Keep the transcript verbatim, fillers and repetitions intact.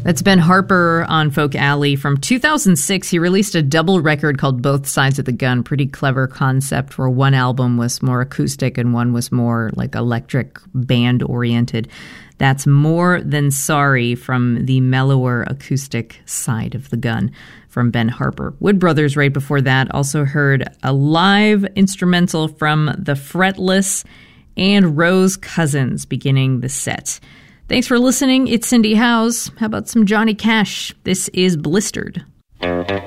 That's Ben Harper on Folk Alley. From two thousand six, he released a double record called Both Sides of the Gun. Pretty clever concept where one album was more acoustic and one was more like electric band-oriented. That's More Than Sorry from the mellower acoustic side of the gun from Ben Harper. Wood Brothers right before that also heard a live instrumental from The Fretless and Rose Cousins beginning the set. Thanks for listening. It's Cindy Howes. How about some Johnny Cash? This is Blistered.